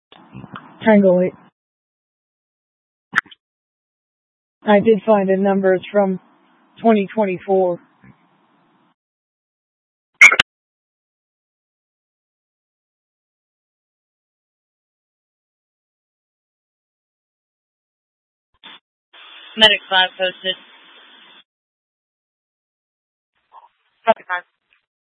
Tango 8. I did find a number. It's from 2024. Medic 5 posted. Copy 5.